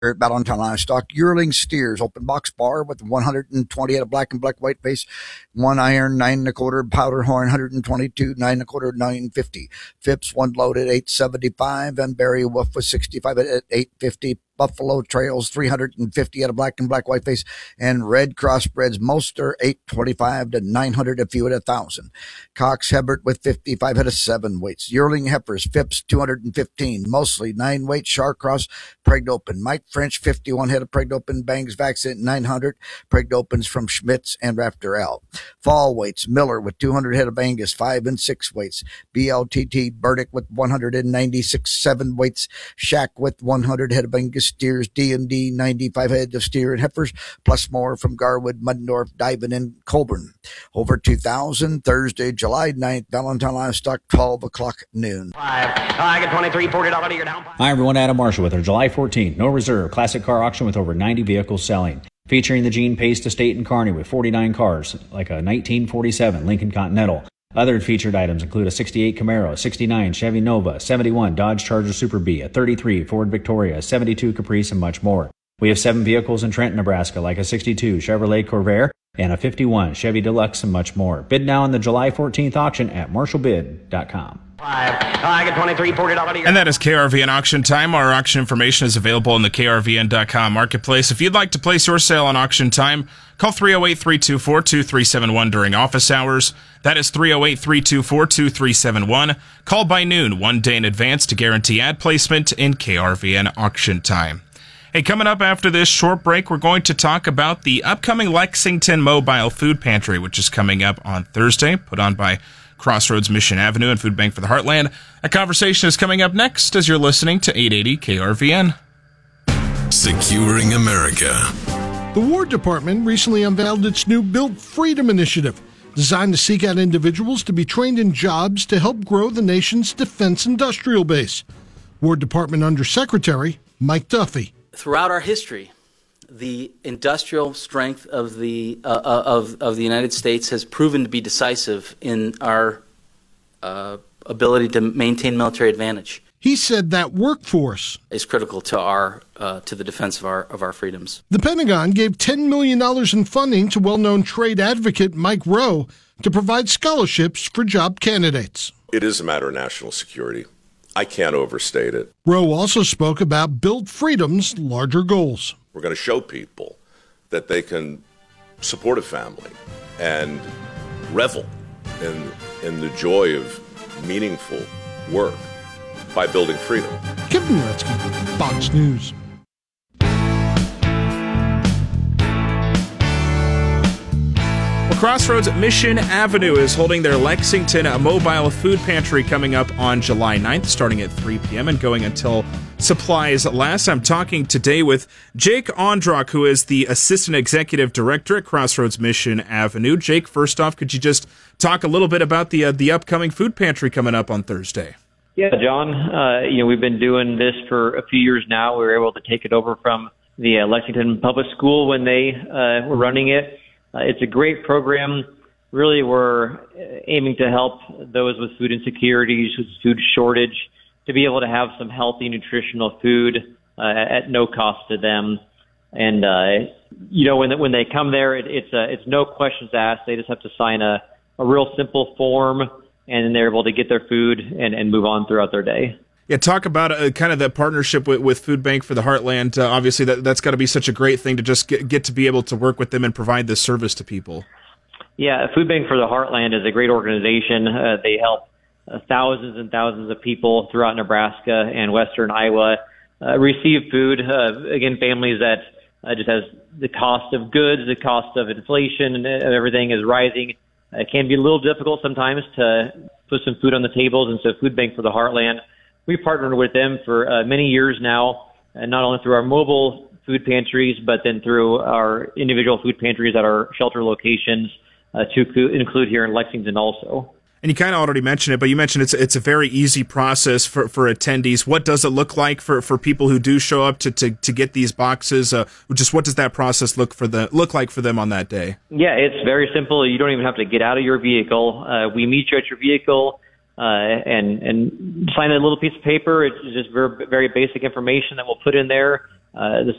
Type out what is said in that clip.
at Valentine Livestock. Yearling steers, open box bar with 120 at a black and black white face, 1 iron, 9 1/4 powder horn, 122, 9 1/4, 950. Phipps, 1 loaded, 875, and Barry Wolf was 65 at 850. Buffalo Trails, 350 at a black and black white face, and Red Crossbreds, most are 825 to 900, a few at 1,000. Cox Hebert with 55 head of 7 weights. Yearling heifers, Phipps, 215, mostly 9 weight. Sharcross, pregged open. Mike French, 51 head of pregged open. Bangs vaccine, 900. Pregged opens from Schmitz and Rafter L. Fall weights, Miller with 200 head of Angus, 5 and 6 weights. BLTT Burdick with 196, 7 weights. Shack with 100 head of Angus steers, D&D 95 head of steer and heifers, plus more from Garwood, Muddendorf, Diven, and Colburn. Over 2,000, Thursday, July 9th, Valentine Livestock, 12 o'clock noon. I get 23, $40 you're down. Hi everyone, Adam Marshall with our July 14th No Reserve Classic Car Auction with over 90 vehicles selling. Featuring the Gene Pace Estate in Kearney with 49 cars, like a 1947 Lincoln Continental. Other featured items include a 68 Camaro, a 69 Chevy Nova, 71 Dodge Charger Super B, a 33 Ford Victoria, a 72 Caprice, and much more. We have 7 vehicles in Trenton, Nebraska, like a 62 Chevrolet Corvair and a 51 Chevy Deluxe, and much more. Bid now in the July 14th auction at marshallbid.com. I get 23, $40. And that is KRVN Auction Time. Our auction information is available in the KRVN.com marketplace. If you'd like to place your sale on Auction Time, call 308-324-2371 during office hours. That is 308-324-2371. Call by noon, 1 day in advance to guarantee ad placement in KRVN Auction Time. Hey, coming up after this short break, we're going to talk about the upcoming Lexington Mobile Food Pantry, which is coming up on Thursday, put on by Crossroads Mission Avenue and Food Bank for the Heartland. A conversation is coming up next as you're listening to 880 KRVN. Securing America. The War Department recently unveiled its new Built Freedom Initiative, designed to seek out individuals to be trained in jobs to help grow the nation's defense industrial base. War Department Undersecretary Mike Duffy. Throughout our history, the industrial strength of the United States has proven to be decisive in our ability to maintain military advantage. He said that workforce is critical to to the defense of our freedoms. The Pentagon gave $10 million in funding to well-known trade advocate Mike Rowe to provide scholarships for job candidates. It is a matter of national security. I can't overstate it. Rowe also spoke about Built Freedom's larger goals. We're going to show people that they can support a family and revel in the joy of meaningful work by building freedom. Kevin Uretsky, Fox News. Crossroads Mission Avenue is holding their Lexington Mobile Food Pantry coming up on July 9th, starting at 3 p.m. and going until supplies last. I'm talking today with Jake Ondrock, who is the Assistant Executive Director at Crossroads Mission Avenue. Jake, first off, could you just talk a little bit about the upcoming food pantry coming up on Thursday? Yeah, John, we've been doing this for a few years now. We were able to take it over from the Lexington Public School when they were running it. It's a great program. Really, we're aiming to help those with food insecurities, with food shortage, to be able to have some healthy, nutritional food at no cost to them. And, when they come there, it's no questions asked. They just have to sign a real simple form, and then they're able to get their food and move on throughout their day. Yeah, talk about kind of the partnership with Food Bank for the Heartland. Obviously, that's got to be such a great thing to just get to be able to work with them and provide this service to people. Yeah, Food Bank for the Heartland is a great organization. They help thousands and thousands of people throughout Nebraska and western Iowa receive food. Again, families that just has the cost of goods, the cost of inflation, and everything is rising. It can be a little difficult sometimes to put some food on the tables, and so Food Bank for the Heartland, we've partnered with them for many years now, and not only through our mobile food pantries, but then through our individual food pantries at our shelter locations, to include here in Lexington also. And you kind of already mentioned it, but you mentioned it's a very easy process for attendees. What does it look like for people who do show up to get these boxes? Just what does that process look like for them on that day? Yeah, it's very simple. You don't even have to get out of your vehicle. We meet you at your vehicle. And sign a little piece of paper. It's just very, very basic information that we'll put in there. the